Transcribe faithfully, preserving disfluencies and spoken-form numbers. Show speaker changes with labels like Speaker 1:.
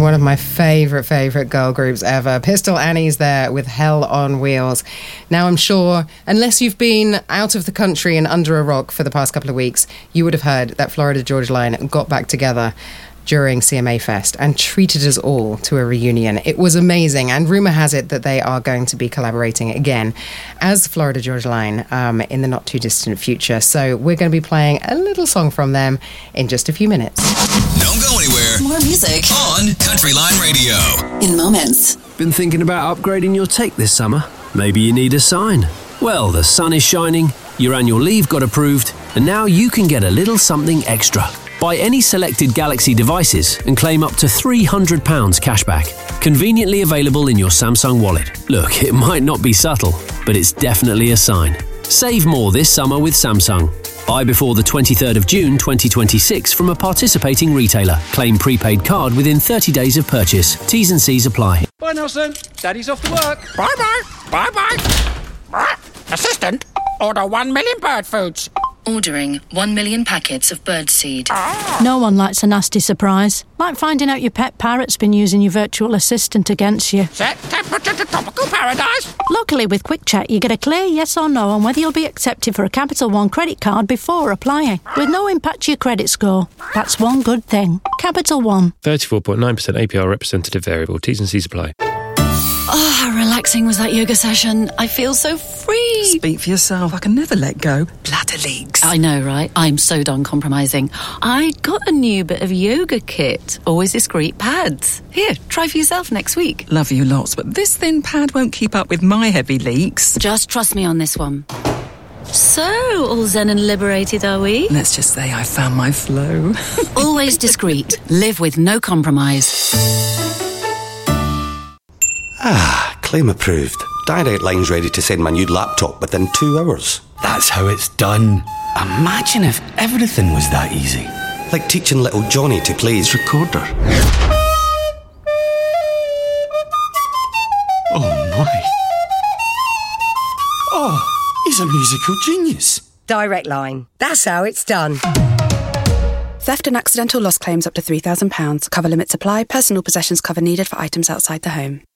Speaker 1: One of my favourite, favourite girl groups ever. Pistol Annie's there with Hell on Wheels. Now, I'm sure, unless you've been out of the country and under a rock for the past couple of weeks, you would have heard that Florida Georgia Line got back together during C M A Fest and treated us all to a reunion. It was amazing, and rumour has it that they are going to be collaborating again as Florida Georgia Line um, in the not too distant future. So we're going to be playing a little song from them in just a few minutes.
Speaker 2: Don't go anywhere.
Speaker 3: More music
Speaker 2: on Country Line Radio.
Speaker 3: In moments.
Speaker 4: Been thinking about upgrading your take this summer? Maybe you need a sign. Well, the sun is shining, your annual leave got approved, and now you can get a little something extra. Buy any selected Galaxy devices and claim up to three hundred pounds cashback. Conveniently available in your Samsung wallet. Look, it might not be subtle, but it's definitely a sign. Save more this summer with Samsung. Buy before the twenty-third of June twenty twenty-six from a participating retailer. Claim prepaid card within thirty days of purchase. T's and C's apply.
Speaker 5: Bye, Nelson. Daddy's off to work.
Speaker 6: Bye-bye. Bye-bye. Assistant, order one million bird foods.
Speaker 7: Ordering one million packets of birdseed.
Speaker 8: No one likes a nasty surprise. Like finding out your pet parrot's been using your virtual assistant against you.
Speaker 6: Set temperature to tropical paradise.
Speaker 8: Luckily, with Quick Check, you get a clear yes or no on whether you'll be accepted for a Capital One credit card before applying, with no impact to your credit score. That's one good thing. Capital One.
Speaker 9: thirty-four point nine percent A P R representative variable. T's and C's apply.
Speaker 3: Oh, how relaxing was that yoga session. I feel so free.
Speaker 10: Speak for yourself. I can never let go. Bladder leaks.
Speaker 3: I know, right? I'm so done compromising. I got a new bit of yoga kit. Always discreet pads. Here, try for yourself next week.
Speaker 10: Love you lots, but this thin pad won't keep up with my heavy leaks.
Speaker 3: Just trust me on this one. So, all zen and liberated, are we?
Speaker 10: Let's just say I found my flow.
Speaker 3: Always discreet. Live with no compromise.
Speaker 11: Ah, claim approved. Direct Line's ready to send my new laptop within two hours.
Speaker 12: That's how it's done. Imagine if everything was that easy.
Speaker 11: Like teaching little Johnny to play his recorder.
Speaker 12: Oh my. Oh, he's a musical genius.
Speaker 13: Direct Line. That's how it's done.
Speaker 14: Theft and accidental loss claims up to three thousand pounds. Cover limits apply. Personal possessions cover needed for items outside the home.